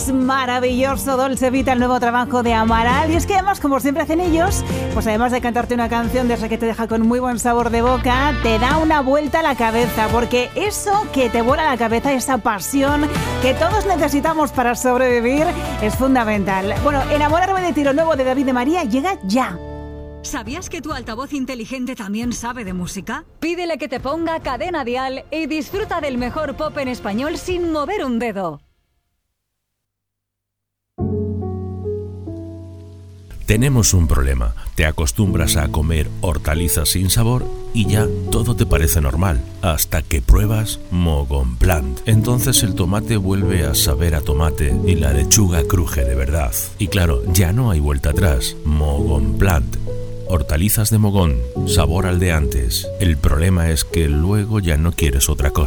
Es maravilloso Dolce Vita, el nuevo trabajo de Amaral. Y es que además, como siempre hacen ellos, pues además de cantarte una canción de esa que te deja con muy buen sabor de boca, te da una vuelta a la cabeza, porque eso que te vuela la cabeza, esa pasión que todos necesitamos para sobrevivir, es fundamental. Bueno, Enamorarme de ti, lo nuevo de David de María, llega ya. ¿Sabías que tu altavoz inteligente también sabe de música? Pídele que te ponga Cadena Dial y disfruta del mejor pop en español sin mover un dedo. Tenemos un problema. Te acostumbras a comer hortalizas sin sabor y ya todo te parece normal, hasta que pruebas Mogon Plant. Entonces el tomate vuelve a saber a tomate y la lechuga cruje de verdad. Y claro, ya no hay vuelta atrás. Mogon Plant. Hortalizas de Mogón, sabor al de antes. El problema es que luego ya no quieres otra cosa.